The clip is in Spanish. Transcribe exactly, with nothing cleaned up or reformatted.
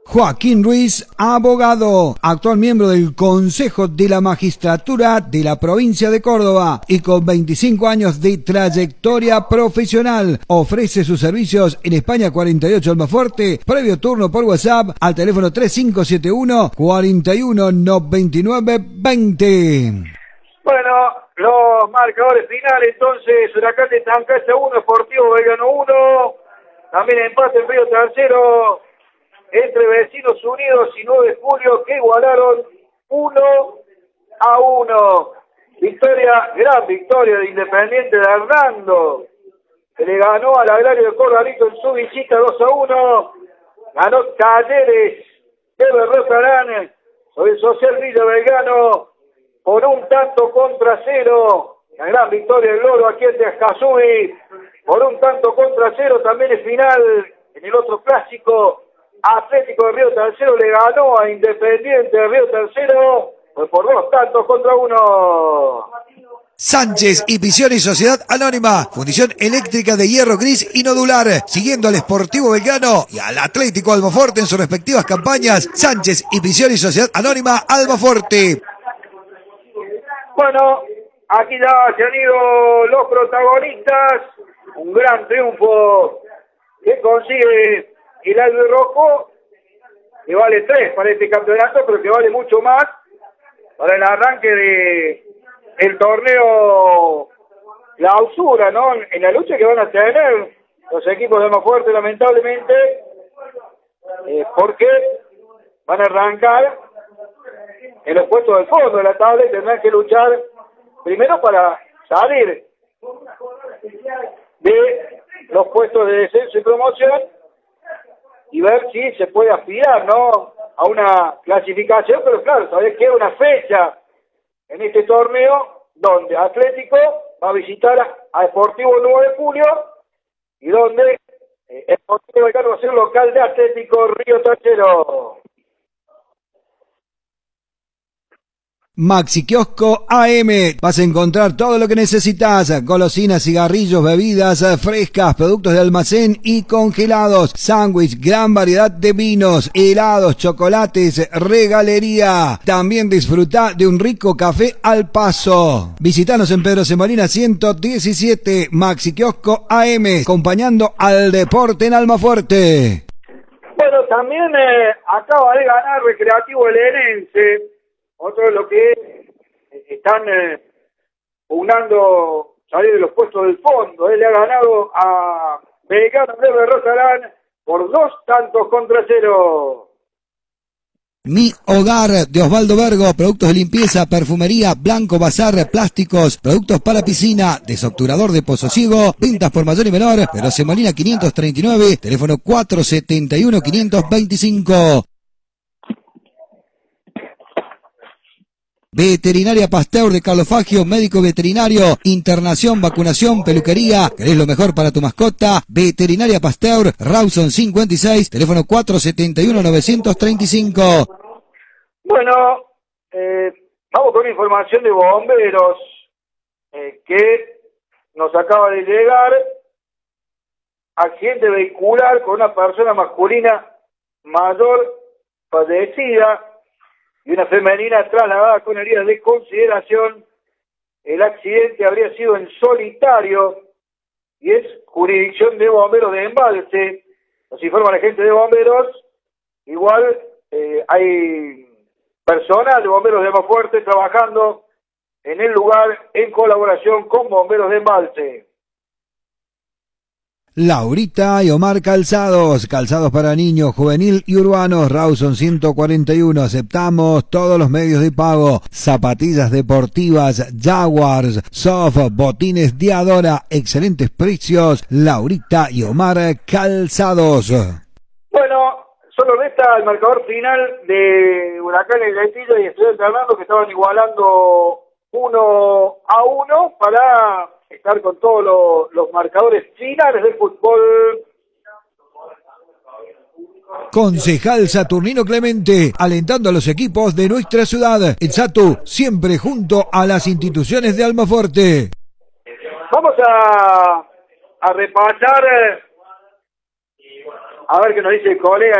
Joaquín Ruiz, abogado, actual miembro del Consejo de la Magistratura de la provincia de Córdoba y con veinticinco años de trayectoria profesional. Ofrece sus servicios en España cuarenta y ocho Almafuerte, previo turno por WhatsApp al teléfono tres cinco siete uno, cuatro uno nueve nueve dos cero. Bueno, los marcadores finales entonces: Huracán de Tancaya uno, Sportivo Belgrano uno, también empate en Río Tercero entre Vecinos Unidos y nueve de Julio, que igualaron uno a uno. Victoria, gran victoria de Independiente de Hernando, que le ganó al Agrario de Corralito en su visita dos a uno. Ganó Talleres de Berrotarán sobre el Social Villa Belgrano por un tanto contra cero. La gran victoria del Loro aquí en Teascazui por un tanto contra cero. También el final en el otro clásico, Atlético de Río Tercero le ganó a Independiente de Río Tercero pues por dos tantos contra uno. Sánchez y Pisión y Sociedad Anónima, fundición eléctrica de hierro gris y nodular, siguiendo al Sportivo Belgrano y al Atlético Almafuerte en sus respectivas campañas. Sánchez y Pisión y Sociedad Anónima, Almafuerte. Bueno, aquí ya se han ido los protagonistas. Un gran triunfo que consigue el albirrojo, que vale tres para este campeonato, pero que vale mucho más para el arranque de el torneo clausura, ¿no? En la lucha que van a tener los equipos de Almafuerte, lamentablemente, eh, porque van a arrancar en los puestos del fondo de la tabla y tendrán que luchar primero para salir de los puestos de descenso y promoción y ver si se puede aspirar, ¿no?, a una clasificación. Pero claro, sabés que es una fecha en este torneo donde Atlético va a visitar a Sportivo nueve de Julio y donde eh, Sportivo Belgrano va a ser local de Atlético Río Tercero. Maxi Kiosco A M, vas a encontrar todo lo que necesitas: golosinas, cigarrillos, bebidas frescas, productos de almacén y congelados, sándwich, gran variedad de vinos, helados, chocolates, regalería. También disfruta de un rico café al paso. Visítanos en Pedro Semolina ciento diecisiete. Maxi Kiosco A M, acompañando al deporte en Almafuerte. Bueno, también eh, acaba de ganar Recreativo Elenense. Otro de lo que están eh, pugnando salir de los puestos del fondo. Él le ha ganado a Belgrano de Berrotarán por dos tantos contra cero. Mi Hogar de Osvaldo Vergo, productos de limpieza, perfumería, blanco, bazar, plásticos, productos para piscina, desobturador de Pozo Ciego, ventas por mayor y menor, Pedro Semolina quinientos treinta y nueve, teléfono cuatro setenta y uno, quinientos veinticinco. Veterinaria Pasteur de Carlos Fagio, médico veterinario, internación, vacunación, peluquería. ¿Querés lo mejor para tu mascota? Veterinaria Pasteur, Rawson cincuenta y seis, teléfono cuatro setenta y uno, novecientos treinta y cinco. Bueno, eh, vamos con información de bomberos eh, que nos acaba de llegar. Accidente vehicular con una persona masculina mayor fallecida y una femenina trasladada con heridas de consideración. El accidente habría sido en solitario y es jurisdicción de bomberos de Embalse. Nos informa la gente de bomberos. Igual eh, hay personal de bomberos de Almafuerte trabajando en el lugar en colaboración con bomberos de Embalse. Laurita y Omar Calzados, calzados para niños, juvenil y urbanos, Rawson ciento cuarenta y uno, aceptamos todos los medios de pago, zapatillas deportivas, Jaguars, Soft, botines Diadora, excelentes precios, Laurita y Omar Calzados. Bueno, solo resta el marcador final de Huracán El Gatillo y Estudiantes Hernando, que estaban igualando uno a uno para estar con todos los, los marcadores finales del fútbol. Concejal Saturnino Clemente, alentando a los equipos de nuestra ciudad. El Satu, siempre junto a las instituciones de Almafuerte. Vamos a, a repasar, a ver qué nos dice el colega